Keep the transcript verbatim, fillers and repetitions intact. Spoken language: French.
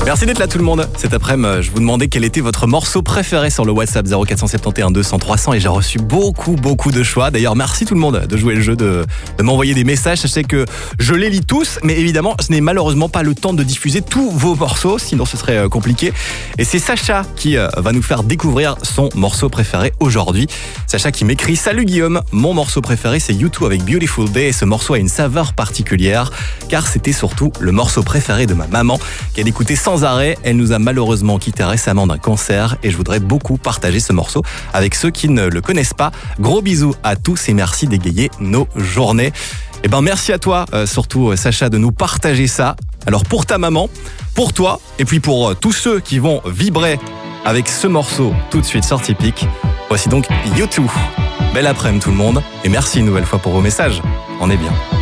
Merci d'être là tout le monde. Cet après-midi, je vous demandais quel était votre morceau préféré sur le WhatsApp zéro quatre sept un deux cents trois cents et j'ai reçu beaucoup, beaucoup de choix. D'ailleurs, merci tout le monde de jouer le jeu, de, de m'envoyer des messages. Sachez que je les lis tous, mais évidemment, je n'ai malheureusement pas le temps de diffuser tous vos morceaux, sinon ce serait compliqué. Et c'est Sacha qui va nous faire découvrir son morceau préféré aujourd'hui. Sacha qui m'écrit « Salut Guillaume, mon morceau préféré c'est U deux avec Beautiful Day et ce morceau a une saveur particulière car c'était surtout le morceau préféré de ma maman qu'elle écoutait sans arrêt. Elle nous a malheureusement quitté récemment d'un cancer et je voudrais beaucoup partager ce morceau avec ceux qui ne le connaissent pas. Gros bisous à tous et merci d'égayer nos journées. Et ben merci à toi, euh, surtout Sacha, de nous partager ça. Alors pour ta maman, pour toi et puis pour euh, tous ceux qui vont vibrer avec ce morceau tout de suite sur Tipeee, voici donc U deux. Belle après-midi tout le monde et merci une nouvelle fois pour vos messages. On est bien.